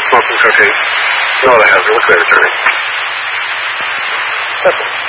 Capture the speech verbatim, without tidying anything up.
smoking cocaine? No, there hasn't. What's the attorney? That's all.